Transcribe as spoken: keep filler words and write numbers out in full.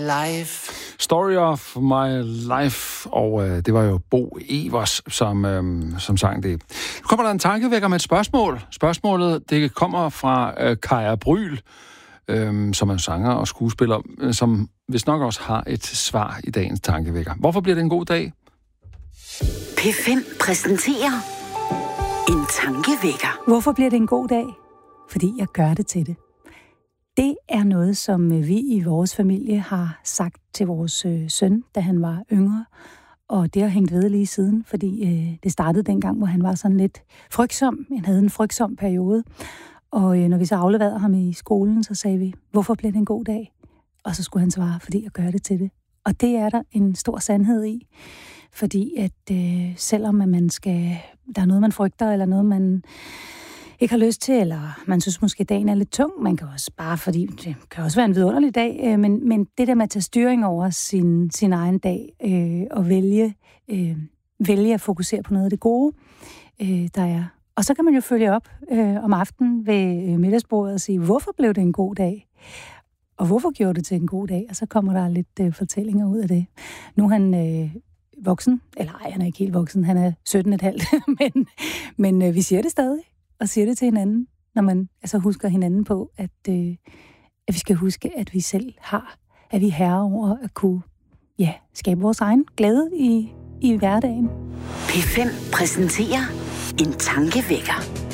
life. Story of my life, og øh, det var jo Bo Evers, som, øh, som sang det. Nu kommer der en tankevækker med et spørgsmål. Spørgsmålet, det kommer fra øh, Kaja Bryl, øh, som er sanger og skuespiller, øh, som vist nok også har et svar i dagens tankevækker. Hvorfor bliver det en god dag? P fem præsenterer en tankevækker. Hvorfor bliver det en god dag? Fordi jeg gør det til det. Det er noget, som vi i vores familie har sagt til vores øh, søn, da han var yngre. Og det har hængt ved lige siden, fordi øh, det startede dengang, hvor han var sådan lidt frygtsom. Han havde en frygtsom periode. Og øh, når vi så afleverede ham i skolen, så sagde vi, hvorfor bliver det en god dag? Og så skulle han svare, fordi jeg gør det til det. Og det er der en stor sandhed i. Fordi at øh, selvom at man skal, der er noget, man frygter, eller noget, man ikke har lyst til, eller man synes måske, dagen er lidt tung. Man kan også bare, fordi det kan også være en vidunderlig dag, øh, men, men det der med at tage styring over sin, sin egen dag, øh, og vælge, øh, vælge at fokusere på noget af det gode, øh, der er. Og så kan man jo følge op øh, om aftenen ved øh, middagsbordet og sige, hvorfor blev det en god dag? Og hvorfor gjorde det til en god dag? Og så kommer der lidt øh, fortællinger ud af det. Nu er han øh, voksen, eller ej, han er ikke helt voksen, han er sytten komma fem, men, men øh, vi siger det stadig. Og siger det til hinanden, når man altså husker hinanden på, at, øh, at vi skal huske, at vi selv har, at vi er herre over at kunne ja, skabe vores egen glæde i, i hverdagen. P fem præsenterer en tankevækker.